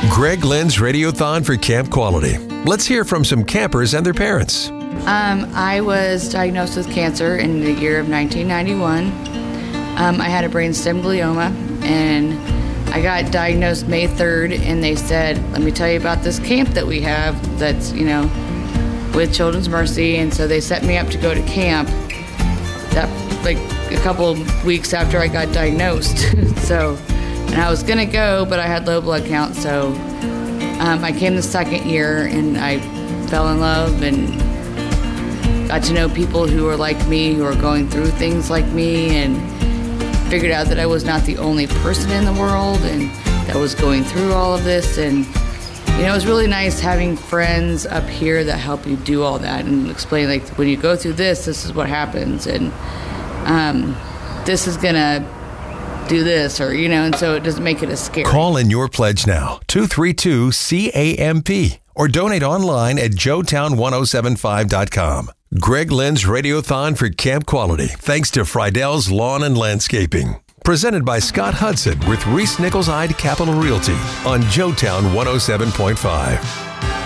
Greg Lynn's Radiothon for Camp Quality. Let's hear from some campers and their parents. I was diagnosed with cancer in the year of 1991. I had a brainstem glioma, and I got diagnosed May 3rd, and they said, let me tell you about this camp that we have that's, with Children's Mercy. And so they set me up to go to camp that like a couple weeks after I got diagnosed. And I was going to go, but I had low blood count. So I came the second year, and I fell in love and got to know people who were like me, who were going through things like me, and figured out that I was not the only person in the world and that was going through all of this. And it was really nice having friends up here that help you do all that and explain, like, when you go through this is what happens, and this is gonna do this, or and so it doesn't make it as scary. Call in your pledge now, 232-CAMP, or donate online at joetown1075.com. Greg Lynn's Radiothon for Camp Quality, thanks to Friedell's Lawn and Landscaping. Presented by Scott Hudson with Reese Nichols-Ide Capital Realty on Joetown 107.5.